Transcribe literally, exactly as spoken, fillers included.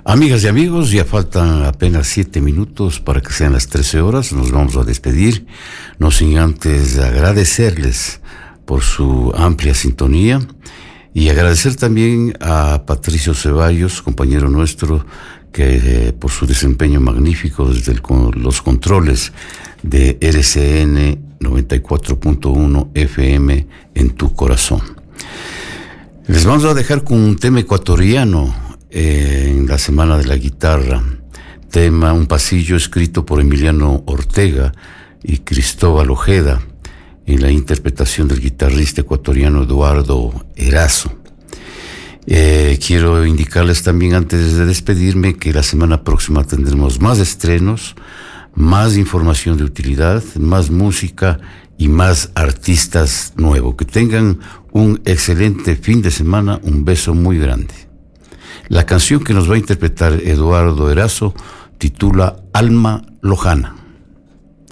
Amigas y amigos, ya faltan apenas siete minutos para que sean las trece horas. Nos vamos a despedir, no sin antes agradecerles por su amplia sintonía y agradecer también a Patricio Ceballos, compañero nuestro, que eh, por su desempeño magnífico desde el, con los controles de R C N noventa y cuatro punto uno F M en tu corazón. Les vamos a dejar con un tema ecuatoriano eh, en la Semana de la Guitarra, tema, un pasillo escrito por Emiliano Ortega y Cristóbal Ojeda, en la interpretación del guitarrista ecuatoriano Eduardo Erazo. Eh, quiero indicarles también, antes de despedirme, que la semana próxima tendremos más estrenos, más información de utilidad, más música y más artistas nuevos. Que tengan un excelente fin de semana, un beso muy grande. La canción que nos va a interpretar Eduardo Erazo titula Alma Lojana.